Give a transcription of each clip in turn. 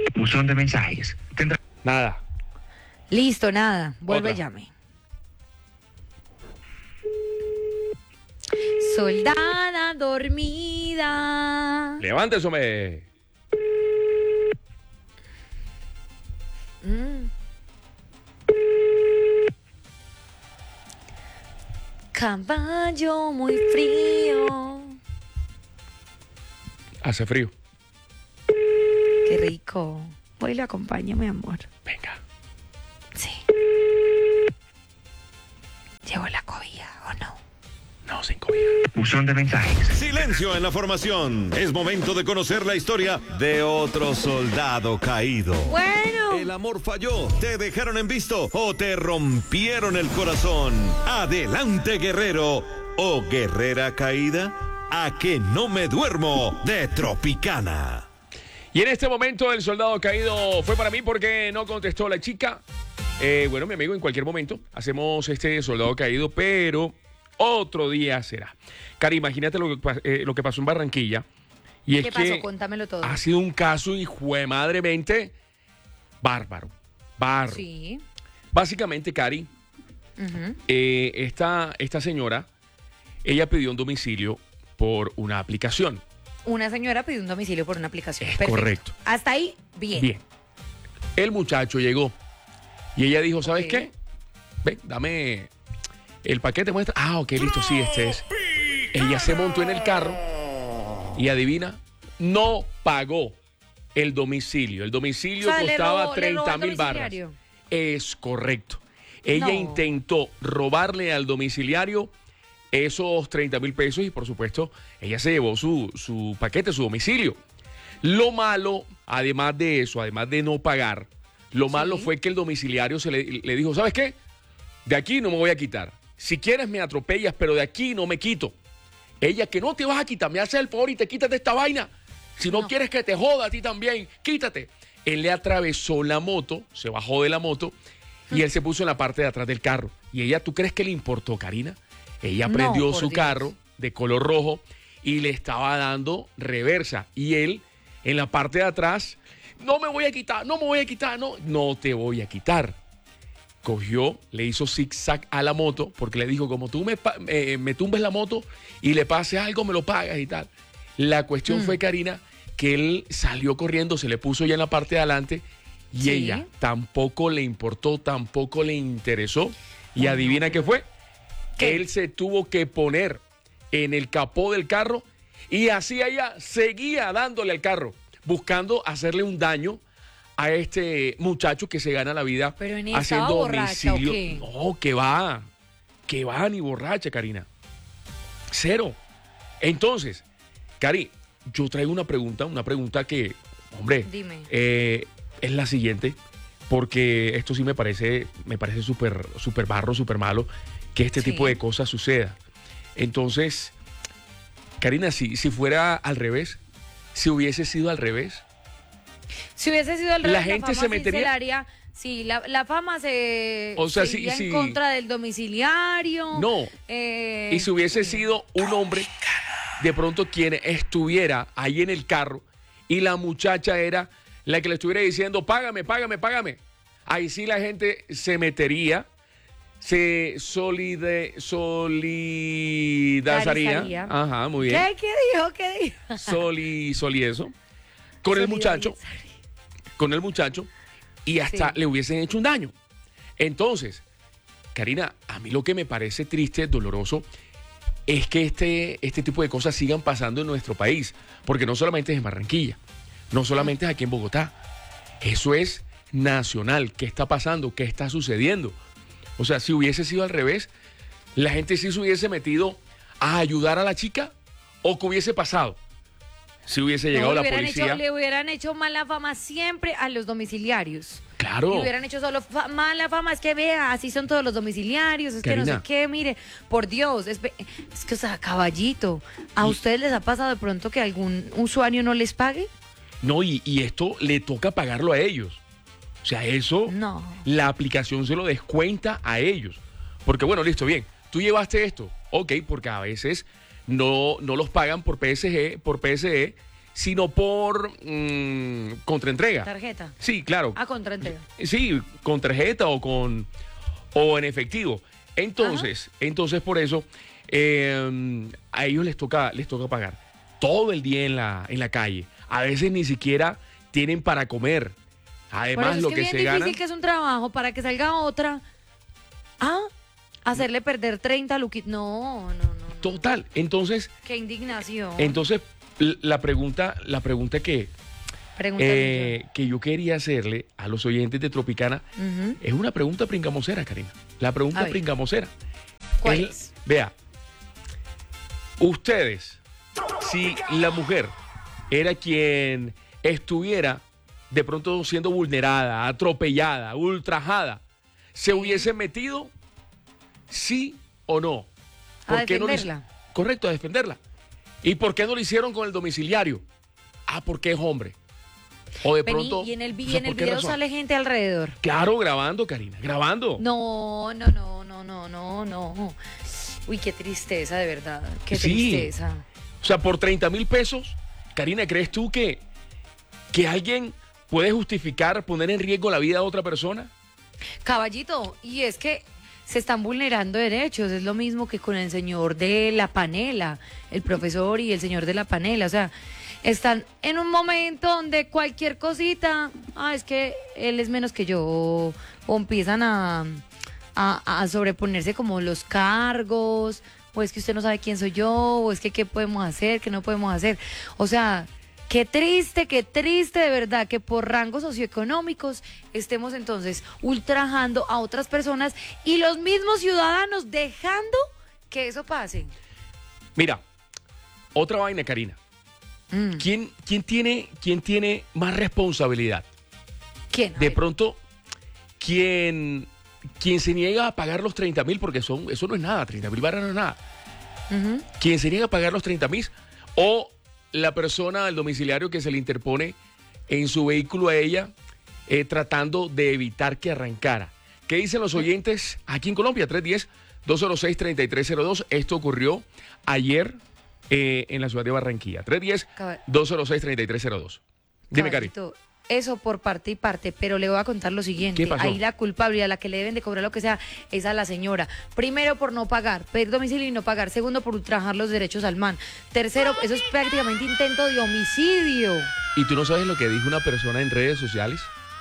Buzón de mensajes. Tendrá... Nada. Listo, nada. Vuelve, Otra. llame. Soldada dormida. Levántese, hombre. Caballo muy frío. Hace frío. Qué rico. Hoy le acompaño, mi amor. Venga. Sí. ¿Llevo la cobija o no? No, sin cobija. Buzón de mensajes. Silencio en la formación. Es momento de conocer la historia de otro soldado caído. Bueno. El amor falló, te dejaron en visto o te rompieron el corazón. Adelante, guerrero o guerrera caída. A que no me duermo de Tropicana. Y en este momento el soldado caído fue para mí porque no contestó la chica. Bueno, mi amigo, en cualquier momento hacemos este soldado caído, pero otro día será. Cari, imagínate lo que pasó en Barranquilla. Y ¿Qué es pasó? que Cuéntamelo todo. ha sido un caso, hijuemadremente bárbaro. Sí. Básicamente, Cari, Ujú. esta señora, ella pidió un domicilio por una aplicación. Una señora pidió un domicilio por una aplicación. Es Perfecto. correcto. Hasta ahí, bien. Bien. El muchacho llegó y ella dijo, ¿sabes Ok. qué? Ven, dame el paquete, muestra. Ah, ok, listo, sí, este es. Ella se montó en el carro y adivina, no pagó el domicilio. El domicilio O sea, costaba le robó 30 el mil barras. domiciliario. Es correcto. Ella No. intentó robarle al domiciliario esos 30 mil pesos y por supuesto ella se llevó su paquete, su domicilio. Lo malo, además de eso, además de no pagar, lo malo fue que el domiciliario le dijo, ¿sabes qué? De aquí no me voy a quitar. Si quieres me atropellas, pero de aquí no me quito. Ella, que no te vas a quitar, me haces el favor y te quítate esta vaina. Si no quieres que te joda a ti también, quítate. Él le atravesó la moto, se bajó de la moto y él se puso en la parte de atrás del carro. Y ella, ¿tú crees que le importó, Karina? Ella No, prendió por su Dios. carro de color rojo y le estaba dando reversa. Y él, en la parte de atrás, no me voy a quitar, no me voy a quitar, no te voy a quitar. Cogió, le hizo zigzag a la moto, porque le dijo, como tú me tumbes la moto y le pase algo, me lo pagas y tal. La cuestión fue, Karina, que él salió corriendo, se le puso ya en la parte de adelante y Sí. ella tampoco le importó, tampoco le interesó. Y adivina qué fue. ¿Qué? Él se tuvo que poner en el capó del carro y así ella seguía dándole al carro, buscando hacerle un daño a este muchacho que se gana la vida Pero ni estaba haciendo borracha, ¿o domicilio. qué? No, que va ni borracha, Karina. Cero. Entonces, Cari, yo traigo una pregunta que, hombre, Dime. es la siguiente, porque esto sí me parece súper barro, súper malo que este Sí. tipo de cosas suceda. Entonces, Karina, si fuera al revés, si hubiese sido al revés, Si hubiese sido el revés, La gente se metería- Sí, la fama se O sea, se iría sí. en contra del domiciliario. no. Y si hubiese sí. sido un hombre, de pronto quien estuviera ahí en el carro y la muchacha era la que le estuviera diciendo, págame. Ahí sí la gente se metería, se solidarizaría. Ajá, muy bien. ¿Qué dijo? ¿Qué dijo? Soli eso. Con el muchacho. Y hasta Sí. le hubiesen hecho un daño. Entonces, Karina, a mí lo que me parece triste, doloroso, es que este tipo de cosas sigan pasando en nuestro país. Porque no solamente es en Barranquilla, no solamente es aquí en Bogotá. Eso es nacional. ¿Qué está pasando? ¿Qué está sucediendo? O sea, si hubiese sido al revés, la gente sí se hubiese metido a ayudar a la chica, ¿o qué hubiese pasado? Si hubiese llegado la policía. Le hubieran hecho mala fama siempre a los domiciliarios. Claro. Le hubieran hecho solo mala fama. Es que vea, así son todos los domiciliarios. Es que no Karina. sé qué, mire. Por Dios, es que, o sea, caballito. ¿A ustedes les ha pasado de pronto que algún usuario no les pague? No, y esto le toca pagarlo a ellos. O sea, eso, No. la aplicación se lo descuenta a ellos. Porque bueno, listo, bien. Tú llevaste esto. Ok, porque a veces no los pagan por PSG, por PSE, sino por contraentrega. Tarjeta. Sí, claro. Contraentrega. Sí, con tarjeta o en efectivo. Entonces por eso a ellos les toca pagar todo el día en la calle. A veces ni siquiera tienen para comer. Además, lo que se gana. Es difícil que es un trabajo para que salga otra. Hacerle perder 30 luquitos. No. Total. Entonces. Qué indignación. Entonces, la pregunta que yo quería hacerle a los oyentes de Tropicana es una pregunta pringamosera, Karina. La pregunta pringamosera. ¿Cuál es? Vea, ustedes, si la mujer era quien estuviera de pronto siendo vulnerada, atropellada, ultrajada, ¿se hubiese metido sí o no? ¿A defenderla? Correcto, a defenderla. ¿Y por qué no lo hicieron con el domiciliario? Porque es hombre. O de pronto. Y en el video sale gente alrededor. Claro, grabando, Karina, grabando. No. Uy, qué tristeza, de verdad. Qué tristeza. O sea, por 30,000 pesos, Karina, ¿crees tú que alguien puede justificar poner en riesgo la vida de otra persona? Caballito, y es que se están vulnerando derechos. Es lo mismo que con el señor de la panela, el profesor y el señor de la panela. O sea, están en un momento donde cualquier cosita, es que él es menos que yo, o empiezan a sobreponerse como los cargos, o es que usted no sabe quién soy yo, o es que qué podemos hacer, qué no podemos hacer. O sea, qué triste de verdad que por rangos socioeconómicos estemos entonces ultrajando a otras personas y los mismos ciudadanos dejando que eso pase. Mira, otra vaina, Karina. ¿Quién tiene más responsabilidad? ¿Quién? De pronto, quien se niega a pagar los 30,000, porque eso no es nada, 30,000 barras no es nada. Quien se niega a pagar los 30,000, o la persona del domiciliario que se le interpone en su vehículo a ella, tratando de evitar que arrancara. ¿Qué dicen los oyentes aquí en Colombia? 310-206-3302. Esto ocurrió ayer en la ciudad de Barranquilla. 310-206-3302. Dime, Cari. Eso por parte y parte, pero le voy a contar lo siguiente. ¿Qué pasó? Ahí la culpabilidad, la que le deben de cobrar lo que sea, es a la señora. Primero, por no pagar, pedir domicilio y no pagar. Segundo, por ultrajar los derechos al man. Tercero, eso es prácticamente intento de homicidio. ¿Y tú no sabes lo que dijo una persona en redes sociales?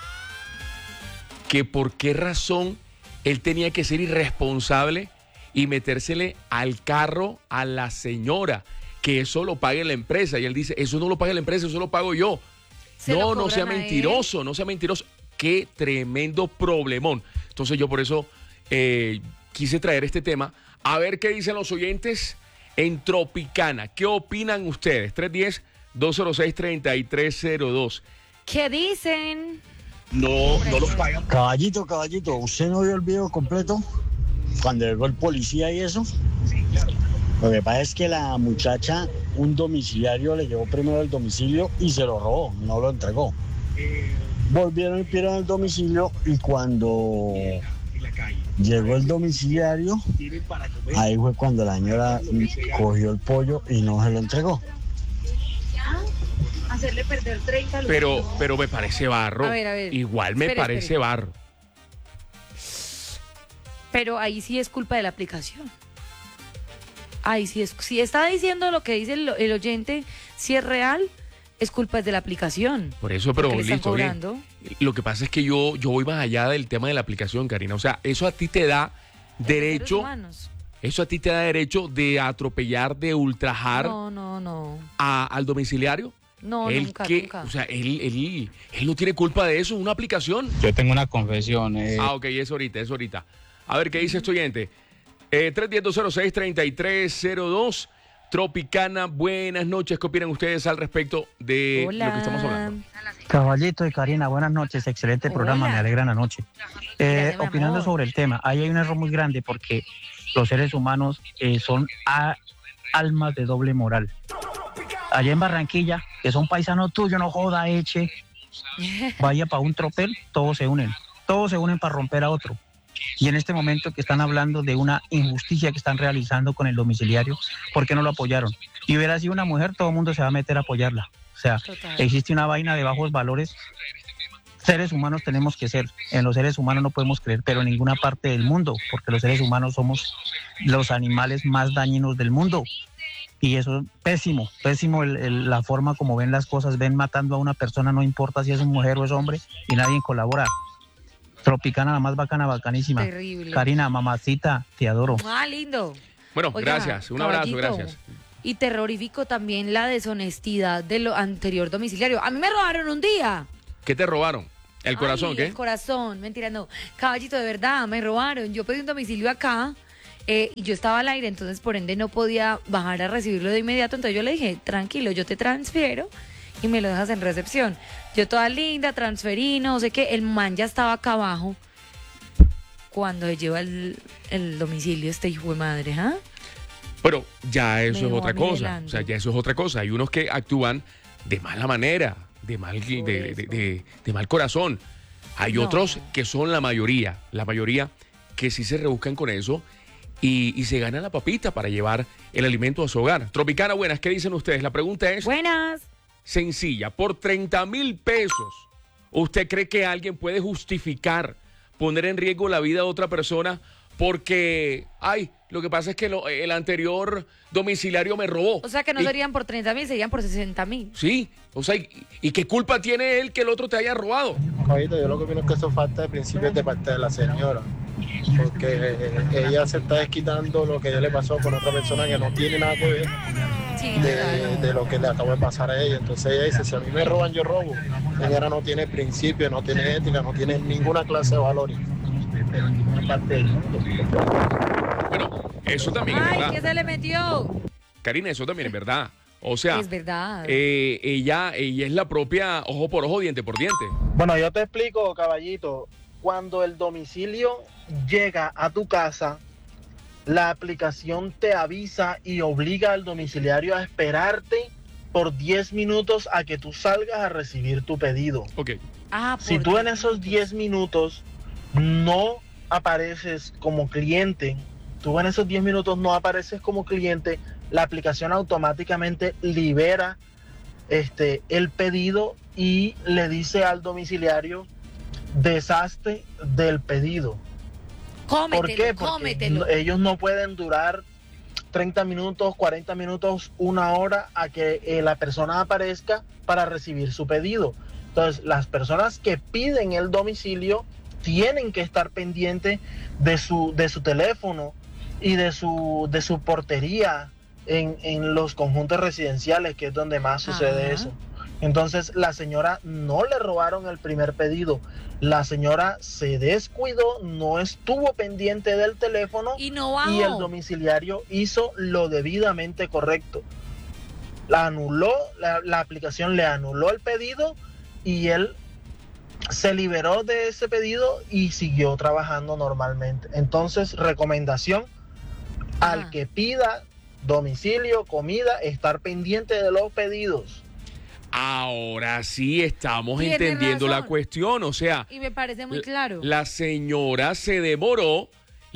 Que por qué razón él tenía que ser irresponsable y metérsele al carro a la señora, que eso lo pague la empresa. Y él dice, eso no lo paga la empresa, eso lo pago yo. No sea mentiroso, no sea mentiroso. Qué tremendo problemón. Entonces yo por eso quise traer este tema. A ver qué dicen los oyentes en Tropicana. ¿Qué opinan ustedes? 310-206-3302. ¿Qué dicen? No los pagan. Caballito, ¿usted no vio el video completo? Cuando llegó el policía y eso. Sí, claro. Lo que pasa es que la muchacha, un domiciliario le llevó primero el domicilio y se lo robó, no lo entregó. Volvieron y pidieron el domicilio y cuando llegó el domiciliario, ahí fue cuando la señora cogió el pollo y no se lo entregó. Hacerle perder 30 pero me parece barro. A ver. Igual me parece barro. Pero ahí sí es culpa de la aplicación. Ahí sí es. Si está diciendo lo que dice el oyente, si es real, es culpa de la aplicación. Por eso, pero listo, bien. Lo que pasa es que yo voy más allá del tema de la aplicación, Karina. O sea, eso a ti te da derecho. Eso a ti te da derecho de atropellar, de ultrajar. No. Al domiciliario. No, nunca. O sea, él no tiene culpa de eso, una aplicación. Yo tengo una confesión. Ok, es ahorita. A ver, ¿qué dice este oyente? 310-206-3302. Tropicana, buenas noches. ¿Qué opinan ustedes al respecto de lo que estamos hablando? Caballito y Karina, buenas noches. Excelente programa, me alegra la noche. Opinando sobre el tema, ahí hay un error muy grande porque los seres humanos son almas de doble moral. Allá en Barranquilla, que son paisanos tuyos, no joda, eche, vaya para un tropel, todos se unen para romper a otro. Y en este momento que están hablando de una injusticia que están realizando con el domiciliario, ¿por qué no lo apoyaron? Y hubiera sido una mujer, todo el mundo se va a meter a apoyarla. sea, Total. existe una vaina de bajos valores. Seres humanos tenemos que ser. En los seres humanos no podemos creer, pero en ninguna parte del mundo, porque los seres humanos somos los animales más dañinos del mundo. Y eso es pésimo, pésimo la forma como ven las cosas, ven matando a una persona, no importa si es mujer o es hombre, y nadie colabora. Tropicana, la más bacana, bacanísima. Terrible. Karina, mamacita, te adoro. Ah, lindo. Bueno, Oiga, gracias. Un abrazo, caballito, gracias. Y terrorífico también la deshonestidad de lo anterior domiciliario. A mí me robaron un día. ¿Qué te robaron? ¿El corazón, Ay, qué? El corazón, mentira, no. Caballito, de verdad, me robaron. Yo pedí un domicilio acá y yo estaba al aire, entonces por ende no podía bajar a recibirlo de inmediato. Entonces yo le dije, tranquilo, yo te transfiero y me lo dejas en recepción. Yo toda linda, transferí, no sé qué. El man ya estaba acá abajo cuando se lleva el domicilio este hijo de madre, ¿ah? Pero ya eso Me es dejó otra a mí cosa. velando. O sea, ya eso es otra cosa. Hay unos que actúan de mala manera, de mal corazón. Hay No. otros que son la mayoría que sí se rebuscan con eso y se ganan la papita para llevar el alimento a su hogar. Tropicana, buenas, ¿qué dicen ustedes? La pregunta es Buenas. sencilla. Por 30,000 pesos, ¿usted cree que alguien puede justificar poner en riesgo la vida de otra persona porque, lo que pasa es que el anterior domiciliario me robó? O sea que no Y- serían por 30.000, serían por 60.000. Sí, o sea, ¿y qué culpa tiene él que el otro te haya robado? Caballito, yo lo que opino es que eso falta de principios de parte de la señora, porque ella se está desquitando lo que ya le pasó con otra persona que no tiene nada que ver Sí, claro. de lo que le acabó de pasar a ella. Entonces ella dice, si a mí me roban, yo robo. Ella no tiene principios, no tiene ética, no tiene ninguna clase de valores. En ninguna parte del mundo. Bueno, eso también es Ay, verdad. ¿qué se le metió? Karina, eso también es verdad. O sea, Es verdad. ella es la propia ojo por ojo, diente por diente. Bueno, yo te explico, caballito. Cuando el domicilio llega a tu casa, la aplicación te avisa y obliga al domiciliario a esperarte por 10 minutos a que tú salgas a recibir tu pedido. Ok. Si tú en esos 10 minutos no apareces como cliente, la aplicación automáticamente libera el pedido y le dice al domiciliario, deshazte del pedido. Cómetelo, ¿Por qué? Porque cómetelo. ellos no pueden durar 30 minutos, 40 minutos, una hora a que la persona aparezca para recibir su pedido. Entonces, las personas que piden el domicilio tienen que estar pendientes de su teléfono y de su portería en los conjuntos residenciales, que es donde más sucede Ajá. eso. Entonces, la señora no le robaron el primer pedido. La señora se descuidó, no estuvo pendiente del teléfono Y no bajó. y el domiciliario hizo lo debidamente correcto. La aplicación le anuló el pedido y él se liberó de ese pedido y siguió trabajando normalmente. Entonces, recomendación al que pida domicilio, comida, estar pendiente de los pedidos. Ahora sí estamos Tiene entendiendo la razón. cuestión. O sea, Y me parece muy claro. la señora se demoró,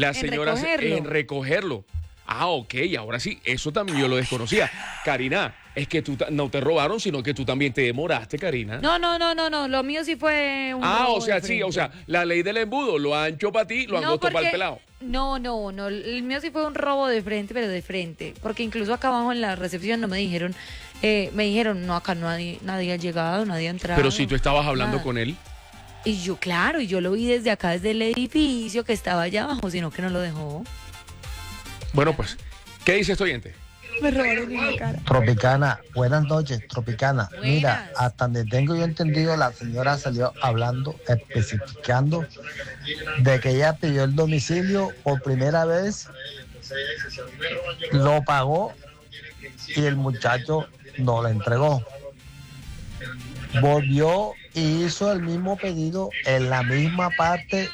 en recogerlo. Ah, ok, ahora sí, eso también yo lo desconocía. Karina, es que tú no te robaron, sino que tú también te demoraste, Karina. No, lo mío sí fue un robo o sea, de sí, frente. o sea, la ley del embudo, lo ancho para ti, lo angosto para el pelado. No, el mío sí fue un robo de frente, pero de frente, porque incluso acá abajo en la recepción no me dijeron, no, acá nadie ha llegado, nadie ha entrado. Pero si tú estabas hablando nada. con él. Y yo, claro, y yo lo vi desde acá, desde el edificio que estaba allá abajo, sino que no lo dejó. Bueno, pues, ¿qué dice este oyente? Me robaron en la cara. Tropicana, buenas noches, Tropicana. Buenas. Mira, hasta donde tengo yo entendido, la señora salió hablando, especificando de que ella pidió el domicilio por primera vez, lo pagó y el muchacho no lo entregó. Volvió y hizo el mismo pedido en la misma parte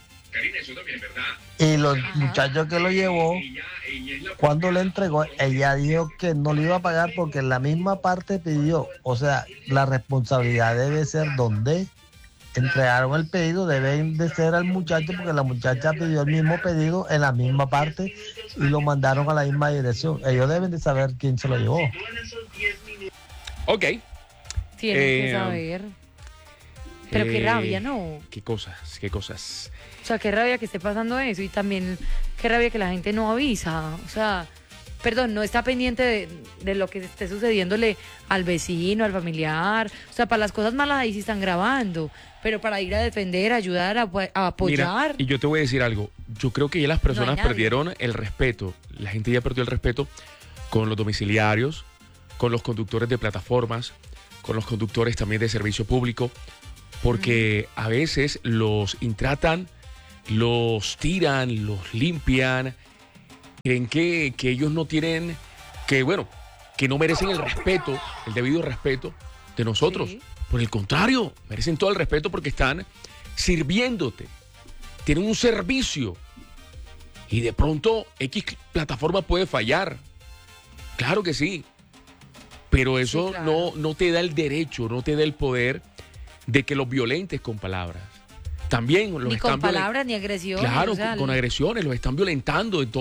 y los muchachos que lo llevó, cuando le entregó, ella dijo que no le iba a pagar porque en la misma parte pidió. O sea, la responsabilidad debe ser donde entregaron el pedido, deben de ser al muchacho porque la muchacha pidió el mismo pedido en la misma parte y lo mandaron a la misma dirección. Ellos deben de saber quién se lo llevó. Ok, Tienen que saber. Pero qué rabia, ¿no? Qué cosas. O sea, qué rabia que esté pasando eso y también qué rabia que la gente no avisa. O sea, perdón, no está pendiente de lo que esté sucediéndole al vecino, al familiar. O sea, para las cosas malas ahí sí están grabando, pero para ir a defender, ayudar, a apoyar. Mira, y yo te voy a decir algo. Yo creo que ya las personas nadie. perdieron el respeto. La gente ya perdió el respeto con los domiciliarios, con los conductores de plataformas, con los conductores también de servicio público, porque a veces los intratan, los tiran, los limpian, creen que ellos no tienen, que no merecen el respeto, el debido respeto de nosotros. Sí. Por el contrario, merecen todo el respeto porque están sirviéndote, tienen un servicio y de pronto X plataforma puede fallar. Claro que sí, pero eso Sí, claro. no te da el derecho, no te da el poder de que los violentes con palabras. También los Ni están con palabras ni agresiones. Claro, o sea, con agresiones, los están violentando en